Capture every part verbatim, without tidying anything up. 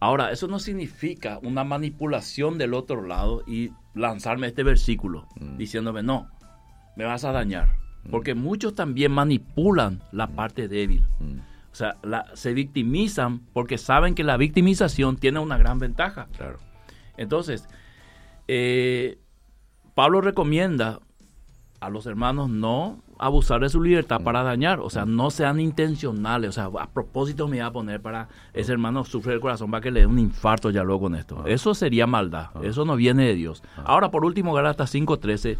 Ahora, eso no significa una manipulación del otro lado y lanzarme este versículo mm. diciéndome, no, me vas a dañar. Mm. Porque muchos también manipulan la mm. parte débil. Mm. O sea, la, se victimizan porque saben que la victimización tiene una gran ventaja. Claro. Entonces, eh, Pablo recomienda a los hermanos no abusar de su libertad mm. para dañar. O sea, no sean intencionales. O sea, a propósito me iba a poner para ese hermano sufre el corazón para que le dé un infarto ya luego con esto. Ah. Eso sería maldad. Ah. Eso no viene de Dios. Ah. Ahora, por último, Gálatas cinco trece.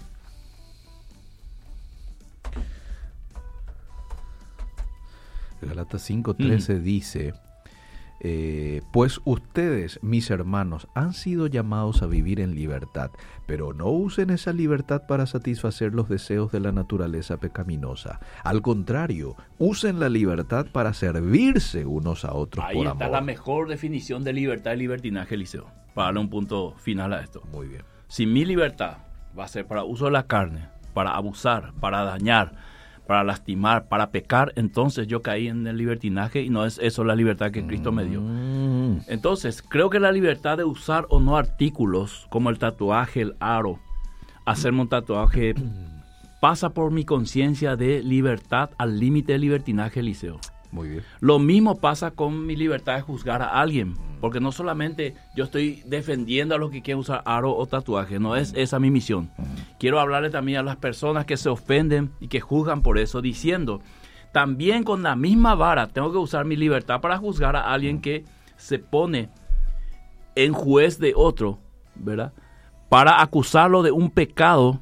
Gálatas cinco trece mm. dice, eh, pues ustedes, mis hermanos, han sido llamados a vivir en libertad, pero no usen esa libertad para satisfacer los deseos de la naturaleza pecaminosa. Al contrario, usen la libertad para servirse unos a otros Ahí por está amor. La mejor definición de libertad y libertinaje, Eliseo, para darle un punto final a esto. Muy bien. Si mi libertad va a ser para uso de la carne, para abusar, para dañar, para lastimar, para pecar, entonces yo caí en el libertinaje y no es eso la libertad que Cristo me dio. Entonces, creo que la libertad de usar o no artículos como el tatuaje, el aro, hacerme un tatuaje, pasa por mi conciencia de libertad al límite de libertinaje, Eliseo. Muy bien. Lo mismo pasa con mi libertad de juzgar a alguien, porque no solamente yo estoy defendiendo a los que quieren usar aro o tatuaje, no es esa mi misión. Quiero hablarle también a las personas que se ofenden y que juzgan por eso, diciendo, también con la misma vara tengo que usar mi libertad para juzgar a alguien que se pone en juez de otro, ¿verdad? Para acusarlo de un pecado,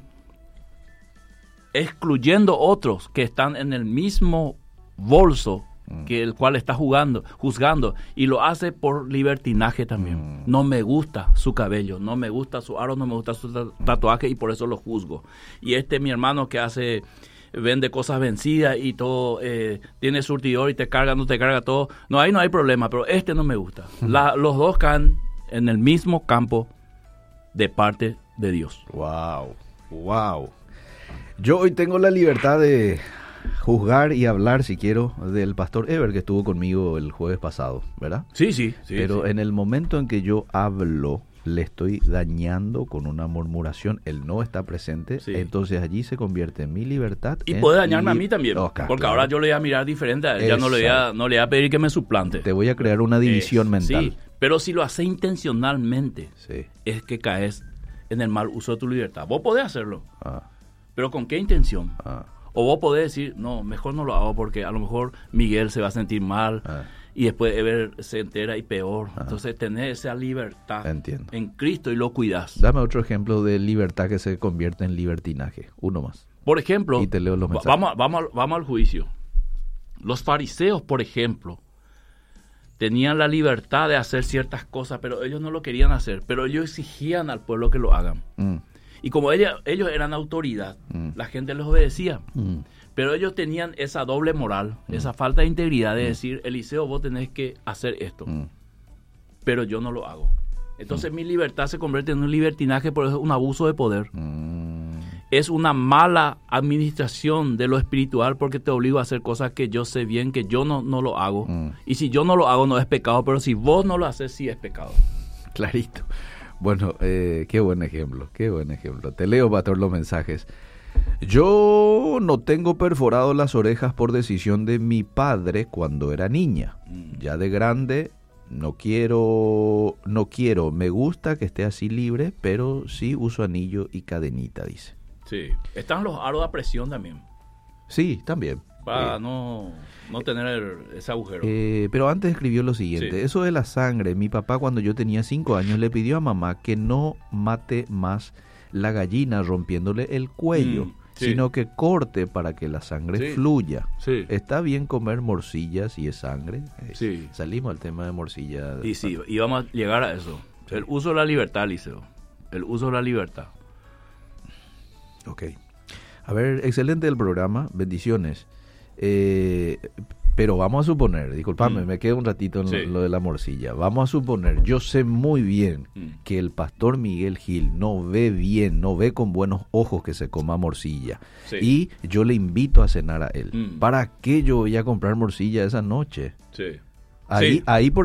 excluyendo otros que están en el mismo bolso que el cual está jugando, juzgando, y lo hace por libertinaje también. Mm. No me gusta su cabello, no me gusta su aro, no me gusta su tatuaje y por eso lo juzgo. Y este mi hermano que hace, vende cosas vencidas y todo, eh, tiene surtidor y te carga, no te carga todo. No, ahí no hay problema, pero este no me gusta. Mm. La, los dos caen en el mismo campo de parte de Dios. Wow, wow. Yo hoy tengo la libertad de juzgar y hablar, si quiero, del pastor Ever que estuvo conmigo el jueves pasado, ¿verdad? Sí, sí. sí Pero sí. en el momento en que yo hablo, le estoy dañando con una murmuración, él no está presente, sí. Entonces allí se convierte en mi libertad. Y puede dañarme li- a mí también, oh, claro, porque claro. Ahora yo le voy a mirar diferente, a él, ya no le, voy a, no le voy a pedir que me suplante. Te voy a crear una división es, mental. Sí, pero si lo haces intencionalmente, sí. es que caes en el mal uso de tu libertad. Vos podés hacerlo, ah. pero ¿con qué intención? Ah. O vos podés decir, no, mejor no lo hago porque a lo mejor Miguel se va a sentir mal ah. y después Ever se entera y peor. Ah. Entonces tener esa libertad Entiendo. En Cristo y lo cuidás. Dame otro ejemplo de libertad que se convierte en libertinaje. Uno más. Por ejemplo, y te leo los mensajes. Vamos, vamos, vamos al juicio. Los fariseos, por ejemplo, tenían la libertad de hacer ciertas cosas, pero ellos no lo querían hacer. Pero ellos exigían al pueblo que lo hagan. Mm. Y como ella, ellos eran autoridad, mm. la gente les obedecía. Mm. Pero ellos tenían esa doble moral, mm. esa falta de integridad de mm. decir, Eliseo, vos tenés que hacer esto. Mm. Pero yo no lo hago. Entonces mm. mi libertad se convierte en un libertinaje, por eso es un abuso de poder. Mm. Es una mala administración de lo espiritual porque te obligo a hacer cosas que yo sé bien que yo no, no lo hago. Mm. Y si yo no lo hago no es pecado, pero si vos no lo haces sí es pecado. Clarito. Bueno, eh, qué buen ejemplo, qué buen ejemplo. Te leo, pastor, los mensajes. Yo no tengo perforado las orejas por decisión de mi padre cuando era niña. Ya de grande no quiero, no quiero, me gusta que esté así libre, pero sí uso anillo y cadenita, dice. Sí, están los aros a presión también. Sí, también. Para eh, no, no tener ese agujero. Eh, pero antes escribió lo siguiente. Sí. Eso de la sangre, mi papá cuando yo tenía cinco años le pidió a mamá que no mate más la gallina rompiéndole el cuello, mm, sí. sino que corte para que la sangre sí. fluya. Sí. ¿Está bien comer morcillas si es sangre? Sí. Salimos al tema de morcilla. Y sí, y vamos a llegar a eso. Sí. El uso de la libertad, Liceo. El uso de la libertad. Ok. A ver, excelente el programa. Bendiciones. Eh, pero vamos a suponer, disculpame, mm. me quedo un ratito en sí. lo, lo de la morcilla. Vamos a suponer, yo sé muy bien mm. que el pastor Miguel Gil no ve bien, no ve con buenos ojos que se coma morcilla. Sí. Y yo le invito a cenar a él. Mm. ¿Para qué yo voy a comprar morcilla esa noche? Sí. Ahí, sí. ahí por